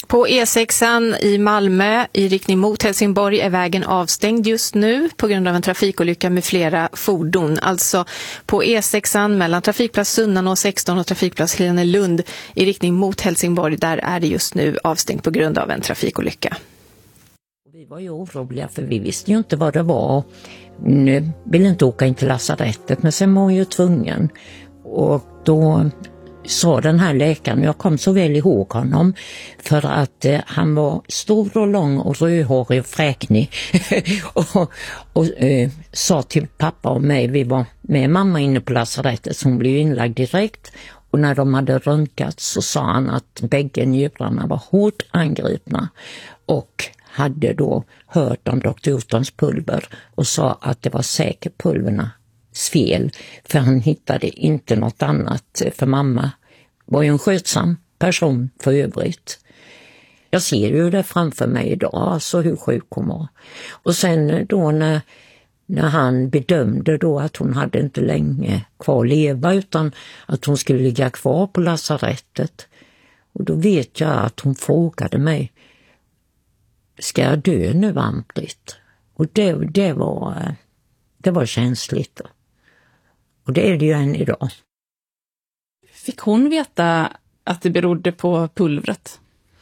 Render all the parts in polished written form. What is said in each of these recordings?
På E6 i Malmö i riktning mot Helsingborg är vägen avstängd just nu på grund av en trafikolycka med flera fordon. Alltså på E6 mellan trafikplats Sunnanå 16 och trafikplats Helenelund i riktning mot Helsingborg, där är det just nu avstängt på grund av en trafikolycka. Vi var ju oroliga för vi visste ju inte vad det var. Nu ville inte åka in till lasarettet, men sen var hon ju tvungen. Och då sa den här läkaren, jag kom så väl ihåg honom, för att han var stor och lång och rödhårig och fräknig och sa till pappa och mig, vi var med mamma inne på lasarettet, så hon blev inlagd direkt, och när de hade röntgat så sa han att bägge njurarna var hårt angripna och hade då hört om Dr. Hjortons pulver och sa att det var säkert pulvernas fel, för han hittade inte något annat, för mamma var ju en skötsam person för övrigt. Jag ser ju det framför mig idag, alltså hur sjuk hon var. Och sen då när han bedömde då att hon hade inte länge kvar att leva, utan att hon skulle ligga kvar på lasarettet. Och då vet jag att hon frågade mig, ska jag dö nu, Ann-Britt? Och det var känsligt. Och det är det ju än idag. Fick hon veta att det berodde på pulvret?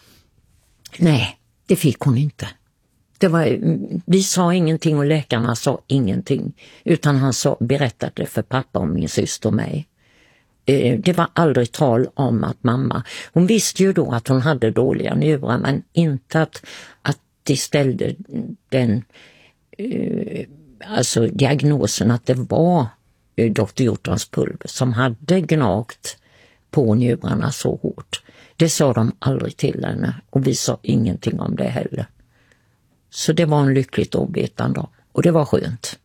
Nej, det fick hon inte. Vi sa ingenting och läkarna sa ingenting. Utan han berättade för pappa och min syster och mig. Det var aldrig tal om att mamma... Hon visste ju då att hon hade dåliga njurar, men inte att de ställde den... alltså diagnosen att det var Dr. Hjortons pulver som hade gnagt på njurarna så hårt. Det sa de aldrig till henne och vi sa ingenting om det heller. Så det var en lyckligt ovetande och det var skönt.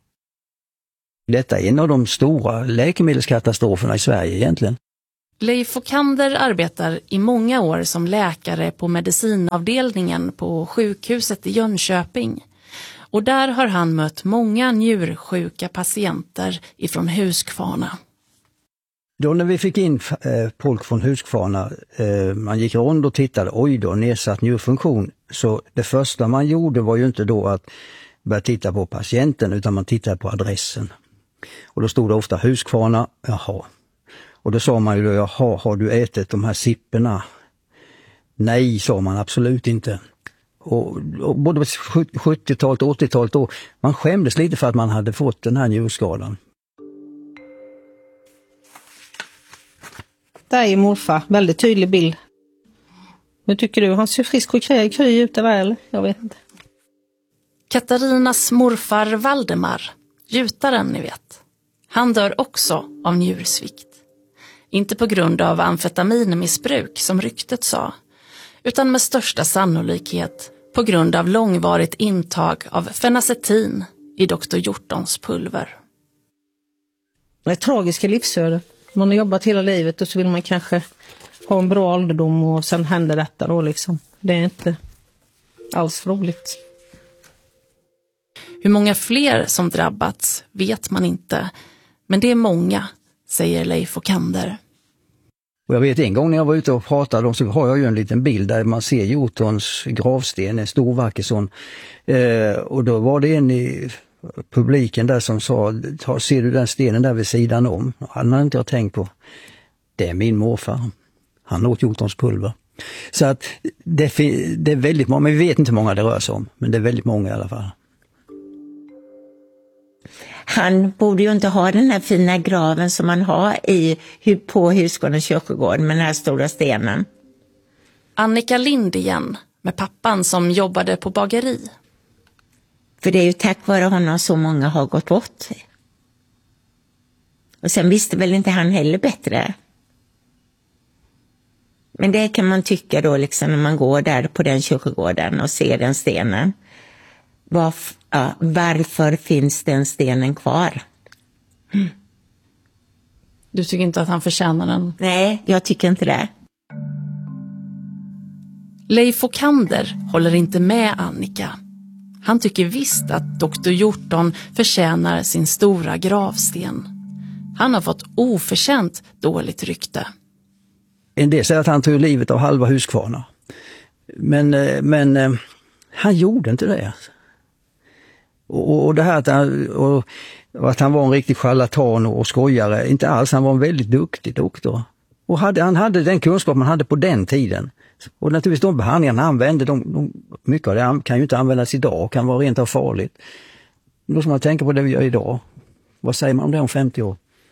Detta är en av de stora läkemedelskatastroferna i Sverige egentligen. Leif Okander arbetar i många år som läkare på medicinavdelningen på sjukhuset i Jönköping. Och där har han mött många njursjuka patienter ifrån Huskvarna. Då när vi fick in folk från Huskvarna, man gick runt och tittade, oj då, nedsatt njurfunktion. Så det första man gjorde var ju inte då att börja titta på patienten, utan man tittade på adressen. Och då stod det ofta Huskvarna, jaha. Och då sa man ju då, jaha, har du ätit de här sipporna? Nej, sa man absolut inte. Och både 70-talet och 80-talet då, man skämdes lite för att man hade fått den här njurskadan. Där är morfar, väldigt tydlig bild. Hur tycker du? Han ser frisk och kry ut där, eller? Jag vet inte. Katarinas morfar Valdemar, gjutaren ni vet. Han dör också av njursvikt. Inte på grund av amfetaminmissbruk som ryktet sa, utan med största sannolikhet på grund av långvarigt intag av fenacetin i Dr. Hjortons pulver. Det är tragiska livsöden. Man har jobbat hela livet och så vill man kanske ha en bra ålderdom och sen händer detta då liksom. Det är inte alls roligt. Hur många fler som drabbats vet man inte, men det är många, säger Leif Okander. Och jag vet en gång när jag var ute och pratade så har jag ju en liten bild där man ser Hjortons gravsten, en stor vacker sån. Och då var det en i publiken där som sa, ser du den stenen där vid sidan om? Han hade inte jag tänkt på. Det är min morfar. Han åt Hjortons pulver. Så att det är väldigt många, men vi vet inte hur många det rör sig om. Men det är väldigt många i alla fall. Han borde ju inte ha den här fina graven som man har på Huskvarnas kyrkogård med den här stora stenen. Annika Lind igen, med pappan som jobbade på bageri. För det är ju tack vare honom så många har gått bort. Och sen visste väl inte han heller bättre. Men det kan man tycka då liksom när man går där på den kyrkogården och ser den stenen. Varför finns den stenen kvar? Du tycker inte att han förtjänar den? Nej, jag tycker inte det. Leif Okander håller inte med Annika. Han tycker visst att Dr. Hjorton förtjänar sin stora gravsten. Han har fått oförtjänt dåligt rykte. En del säger att han tog livet av halva Huskvarna. Men han gjorde inte det. Och det här att han var en riktig charlatan och skojare, inte alls, han var en väldigt duktig doktor. Och han hade den kunskap man hade på den tiden. Och naturligtvis de behandlingarna han använde, mycket av det kan ju inte användas idag och kan vara rent av farligt. Då ska man tänka på det vi gör idag. Vad säger man om det om 50 år?